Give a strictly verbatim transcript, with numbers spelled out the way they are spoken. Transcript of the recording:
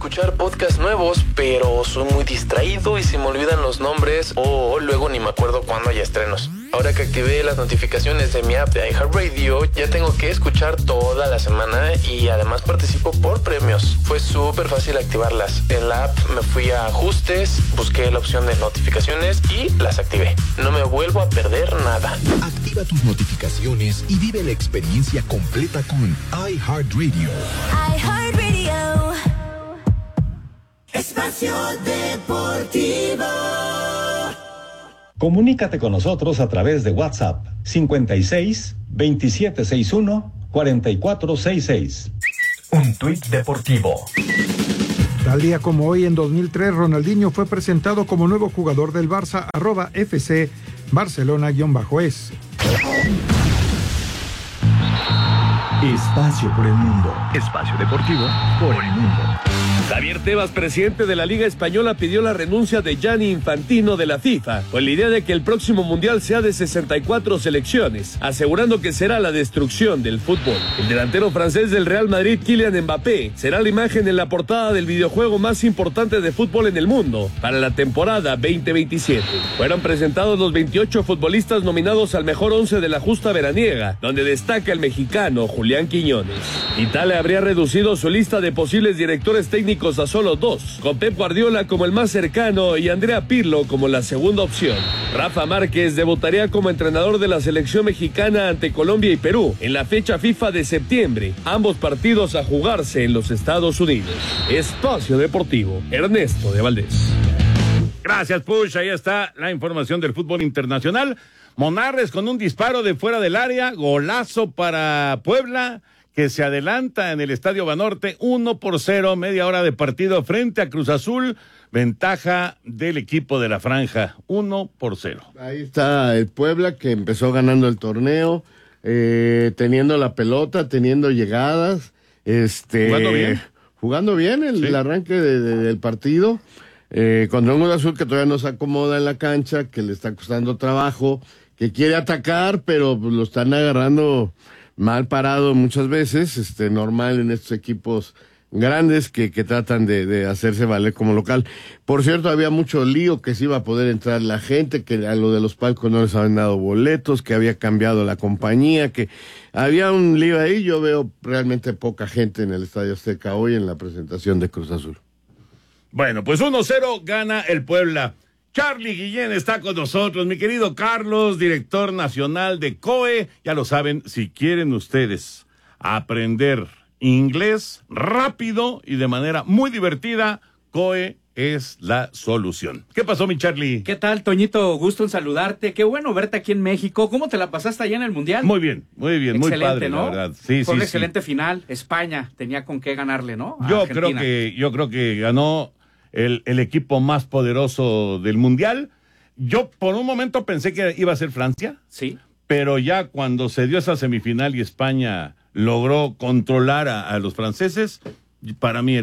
escuchar podcasts nuevos, pero soy muy distraído y se me olvidan los nombres o luego ni me acuerdo cuándo hay estrenos. Ahora que activé las notificaciones de mi app de iHeartRadio, ya tengo que escuchar toda la semana y además participo por premios. Fue súper fácil activarlas. En la app me fui a ajustes, busqué la opción de notificaciones y las activé. No me vuelvo a perder nada. Activa tus notificaciones y vive la experiencia completa con iHeartRadio. iHeartRadio. Espacio Deportivo. Comunícate con nosotros a través de WhatsApp cincuenta y seis, veintisiete sesenta y uno, cuarenta y cuatro sesenta y seis. Un tuit deportivo. Tal día como hoy, en dos mil tres, Ronaldinho fue presentado como nuevo jugador del Barça, arroba F C Barcelona-es. Espacio por el mundo. Espacio deportivo por el mundo. Javier Tebas, presidente de la Liga Española, pidió la renuncia de Gianni Infantino de la FIFA, con la idea de que el próximo Mundial sea de sesenta y cuatro selecciones, asegurando que será la destrucción del fútbol. El delantero francés del Real Madrid, Kylian Mbappé, será la imagen en la portada del videojuego más importante de fútbol en el mundo para la temporada veinte veintisiete. Fueron presentados los veintiocho futbolistas nominados al mejor once de la justa veraniega, donde destaca el mexicano Julián Quiñones. Italia habría reducido su lista de posibles directores técnicos a solo dos, con Pep Guardiola como el más cercano y Andrea Pirlo como la segunda opción. Rafa Márquez debutaría como entrenador de la selección mexicana ante Colombia y Perú en la fecha FIFA de septiembre, ambos partidos a jugarse en los Estados Unidos. Espacio Deportivo, Ernesto de Valdés. Gracias, Push. Ahí está la información del fútbol internacional. Monarres con un disparo de fuera del área, golazo para Puebla, que se adelanta en el Estadio Banorte, uno por cero, media hora de partido frente a Cruz Azul, ventaja del equipo de la Franja, uno por cero. Ahí está el Puebla, que empezó ganando el torneo, eh, teniendo la pelota, teniendo llegadas, este, jugando bien, jugando bien el, sí. el arranque de, de, del partido, eh, contra un Cruz Azul que todavía no se acomoda en la cancha, que le está costando trabajo, que quiere atacar, pero lo están agarrando mal parado muchas veces, este, normal en estos equipos grandes que, que tratan de, de hacerse valer como local. Por cierto, había mucho lío que se iba a poder entrar la gente, que a lo de los palcos no les habían dado boletos, que había cambiado la compañía, que había un lío ahí. Yo veo realmente poca gente en el Estadio Azteca hoy en la presentación de Cruz Azul. Bueno, pues uno cero gana el Puebla. Charlie Guillén está con nosotros, mi querido Carlos, director nacional de C O E. Ya lo saben, si quieren ustedes aprender inglés rápido y de manera muy divertida, C O E es la solución. ¿Qué pasó, mi Charlie? ¿Qué tal, Toñito? Gusto en saludarte. Qué bueno verte aquí en México. ¿Cómo te la pasaste allá en el Mundial? Muy bien, muy bien, excelente, muy padre, ¿no? la verdad. Sí, Fue sí, un sí. excelente final. España tenía con qué ganarle, ¿no? A Yo Argentina. creo que, yo creo que ganó El, el equipo más poderoso del Mundial. Yo por un momento pensé que iba a ser Francia. Sí. Pero ya cuando se dio esa semifinal y España logró controlar a, a los franceses, para mí era